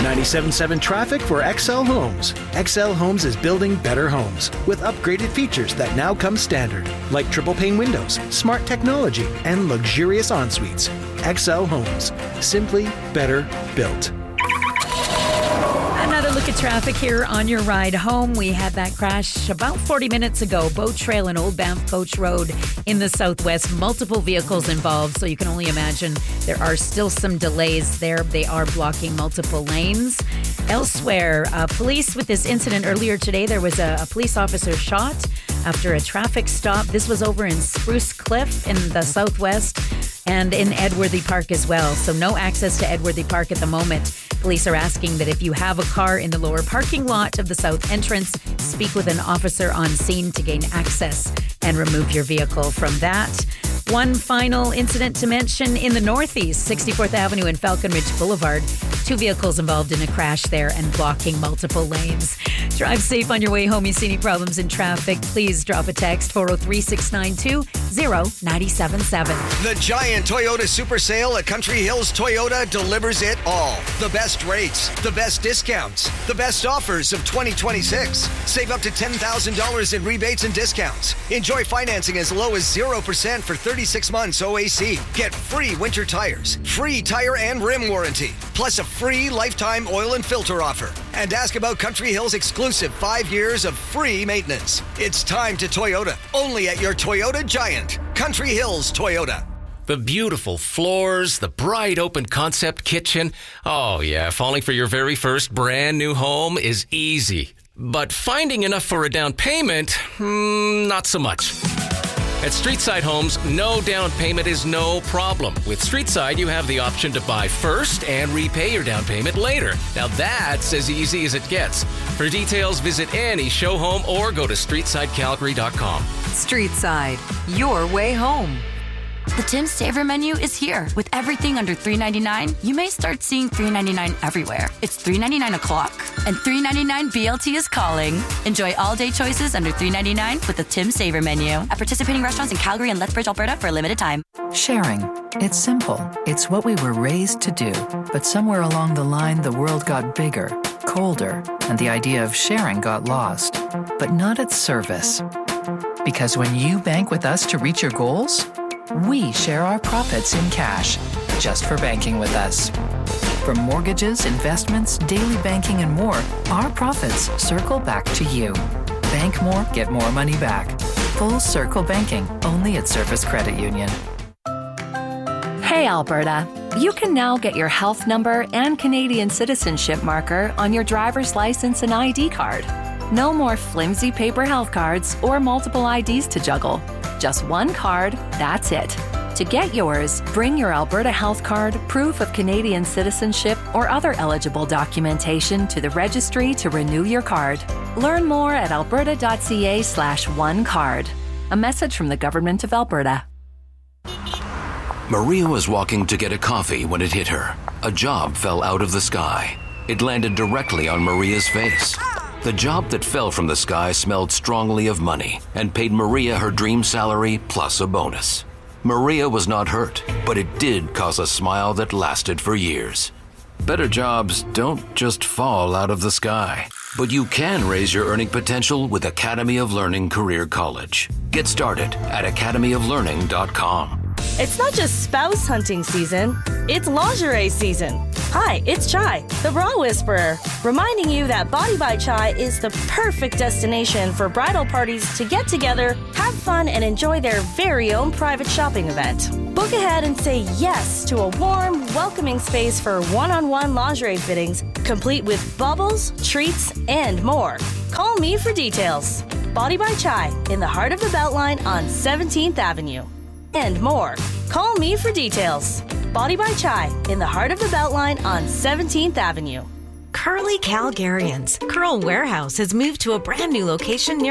97.7 traffic for XL Homes. XL Homes is building better homes with upgraded features that now come standard, like triple pane windows, smart technology, and luxurious en-suites. XL Homes. Simply better built. Another look at traffic here on your ride home. We had that crash about 40 minutes ago. Boat Trail and Old Banff Coach Road in the southwest. Multiple vehicles involved, so you can only imagine there are still some delays there. They are blocking multiple lanes. Elsewhere, police with this incident earlier today. There was a police officer shot after a traffic stop. This was over in Spruce Cliff in the southwest and in Edworthy Park as well. So no access to Edworthy Park at the moment. Police are asking that if you have a car in the lower parking lot of the south entrance, speak with an officer on scene to gain access and remove your vehicle from that. One final incident to mention in the northeast, 64th Avenue and Falcon Ridge Boulevard. 2 vehicles involved in a crash there and blocking multiple lanes. Drive safe on your way home. You see any problems in traffic, please drop a text 403-692-0977. The giant Toyota Super Sale at Country Hills Toyota delivers it all. The best rates, the best discounts, the best offers of 2026. Save up to $10,000 in rebates and discounts. Enjoy financing as low as 0% for 36 months OAC. Get free winter tires, free tire and rim warranty, plus a free lifetime oil and filter offer. And ask about Country Hills' exclusive 5 years of free maintenance. It's time to Toyota, only at your Toyota Giant. Country Hills Toyota. The beautiful floors, the bright open concept kitchen. Oh yeah, falling for your very first brand new home is easy. But finding enough for a down payment, not so much. At Streetside Homes, no down payment is no problem. With Streetside, you have the option to buy first and repay your down payment later. Now that's as easy as it gets. For details, visit any show home or go to streetsidecalgary.com. Streetside, your way home. The Tim's Saver menu is here. With everything under $3.99, you may start seeing $3.99 everywhere. It's $3.99 o'clock, and $3.99 BLT is calling. Enjoy all-day choices under $3.99 with the Tim's Saver menu at participating restaurants in Calgary and Lethbridge, Alberta for a limited time. Sharing. It's simple. It's what we were raised to do. But somewhere along the line, the world got bigger, colder, and the idea of sharing got lost. But not its service. Because when you bank with us to reach your goals, we share our profits in cash, just for banking with us. From mortgages, investments, daily banking, and more, our profits circle back to you. Bank more, get more money back. Full Circle Banking, only at Service Credit Union. Hey Alberta, you can now get your health number and Canadian citizenship marker on your driver's license and ID card. No more flimsy paper health cards or multiple IDs to juggle. Just one card, that's it. To get yours, bring your Alberta Health Card, proof of Canadian citizenship, or other eligible documentation to the registry to renew your card. Learn more at alberta.ca/onecard. A message from the Government of Alberta. Maria was walking to get a coffee when it hit her. A job fell out of the sky. It landed directly on Maria's face. The job that fell from the sky smelled strongly of money and paid Maria her dream salary plus a bonus. Maria was not hurt, but it did cause a smile that lasted for years. Better jobs don't just fall out of the sky, but you can raise your earning potential with Academy of Learning Career College. Get started at academyoflearning.com. It's not just spouse hunting season, it's lingerie season. Hi, it's Chai, the bra whisperer, reminding you that Body by Chai is the perfect destination for bridal parties to get together, have fun, and enjoy their very own private shopping event. Book ahead and say yes to a warm, welcoming space for one-on-one lingerie fittings, complete with bubbles, treats, and more. Call me for details. Body by Chai, in the heart of the Beltline on 17th Avenue. And more. Call me for details. Body by Chai, in the heart of the Beltline on 17th Avenue. Curly Calgarians. Curl Warehouse has moved to a brand new location near